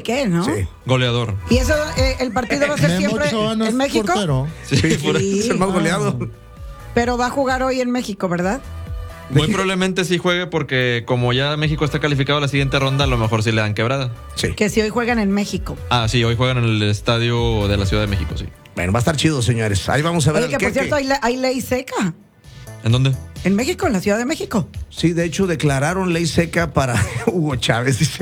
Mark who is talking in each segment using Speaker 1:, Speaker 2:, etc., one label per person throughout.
Speaker 1: qué, ¿no?
Speaker 2: Sí.
Speaker 3: Goleador.
Speaker 1: ¿Y eso, el partido va a ser
Speaker 4: Memo
Speaker 1: siempre
Speaker 4: Ochoa no es
Speaker 1: en México?
Speaker 4: portero.
Speaker 3: Sí, por eso.
Speaker 2: Es el más goleado.
Speaker 1: Pero va a jugar hoy en México, ¿verdad?
Speaker 3: Muy probablemente sí juegue porque como ya México está calificado a la siguiente ronda, a lo mejor sí le dan quebrada.
Speaker 2: Sí.
Speaker 1: Que si hoy juegan en México.
Speaker 3: Ah, sí, hoy juegan en el estadio de la Ciudad de México, sí.
Speaker 2: Bueno, va a estar chido, señores. Ahí vamos a ver
Speaker 1: Oye, que
Speaker 2: al
Speaker 1: por
Speaker 2: Keke.
Speaker 1: cierto, hay ley seca.
Speaker 3: ¿En dónde?
Speaker 1: En México, en la Ciudad de México.
Speaker 2: Sí, de hecho, declararon ley seca para Hugo Chávez, dice.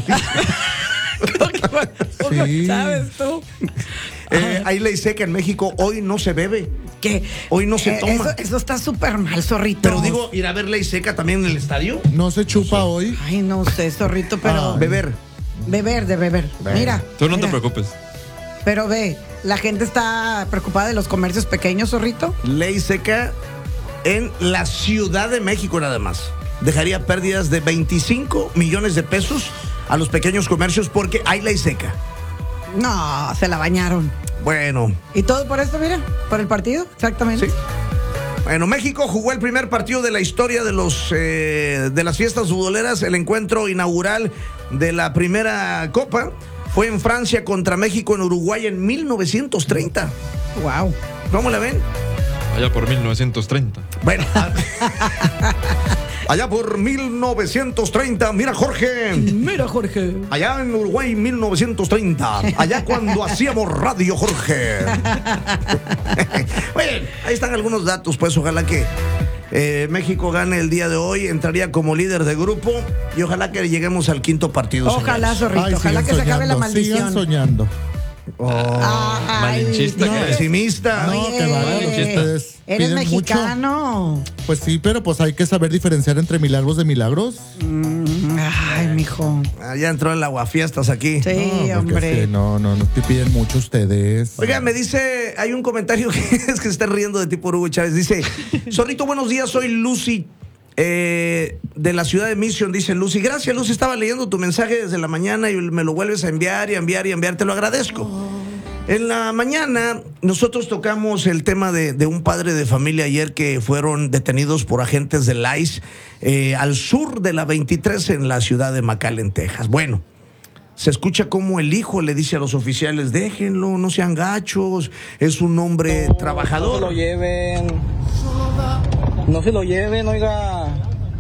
Speaker 4: Sí.
Speaker 1: ¿Sabes tú?
Speaker 2: Hay ley seca en México. Hoy no se bebe.
Speaker 1: Que
Speaker 2: Hoy no se toma.
Speaker 1: Eso está súper mal, zorrito.
Speaker 2: Pero digo, ir a ver ley seca también en el estadio.
Speaker 4: No se chupa hoy.
Speaker 1: Ay, no sé, zorrito, pero...
Speaker 2: Beber.
Speaker 1: Beber, de beber.
Speaker 2: Bueno.
Speaker 1: Mira.
Speaker 3: Tú no te
Speaker 1: mira.
Speaker 3: preocupes.
Speaker 1: Pero ve, la gente está preocupada de los comercios pequeños, zorrito.
Speaker 2: Ley seca en la Ciudad de México nada más. Dejaría pérdidas de 25 millones de pesos a los pequeños comercios porque hay ley seca.
Speaker 1: No, se la bañaron.
Speaker 2: Bueno,
Speaker 1: ¿Y todo por esto, mira? ¿Por el partido? Exactamente.
Speaker 2: sí. Bueno, México jugó el primer partido de la historia de las fiestas futboleras. El encuentro inaugural de la primera Copa fue en Francia contra México en Uruguay en 1930.
Speaker 1: Wow.
Speaker 2: ¿Cómo la ven?
Speaker 3: Allá por 1930.
Speaker 2: Bueno, allá por 1930. Mira, Jorge.
Speaker 1: Mira, Jorge.
Speaker 2: Allá en Uruguay, 1930. Allá cuando hacíamos radio, Jorge. Bueno, ahí están algunos datos, pues ojalá que México gane el día de hoy, entraría como líder de grupo y ojalá que lleguemos al quinto partido.
Speaker 1: Ojalá,
Speaker 2: señores.
Speaker 1: zorrito.
Speaker 4: Ay,
Speaker 1: Ojalá que
Speaker 4: sigan
Speaker 1: se acabe la
Speaker 4: soñando, sigan
Speaker 1: maldición.
Speaker 4: soñando.
Speaker 1: Ay,
Speaker 3: malinchista
Speaker 1: no,
Speaker 3: que eres.
Speaker 2: Pesimista.
Speaker 4: No, qué bárbaro. Ustedes
Speaker 1: Eres
Speaker 4: piden
Speaker 1: mexicano.
Speaker 4: Pues sí, pero pues hay que saber diferenciar entre milagros de milagros.
Speaker 1: Ay, mijo.
Speaker 2: Ya entró el aguafiestas aquí.
Speaker 1: Sí,
Speaker 4: No, porque
Speaker 1: hombre.
Speaker 4: sí, no te piden mucho ustedes.
Speaker 2: Oiga, me dice, hay un comentario que es que se está riendo de ti por Hugo Chávez. Dice, Zorrito, buenos días, soy Lucy de la ciudad de Mission, dice Lucy. Gracias, Lucy, estaba leyendo tu mensaje desde la mañana y me lo vuelves a enviar y enviar y enviar, te lo agradezco. En la mañana nosotros tocamos el tema de un padre de familia ayer que fueron detenidos por agentes del ICE al sur de la 23 en la ciudad de McAllen, Texas. Bueno, se escucha como el hijo le dice a los oficiales, déjenlo, no sean gachos, es un hombre trabajador.
Speaker 5: No se lo lleven, oiga.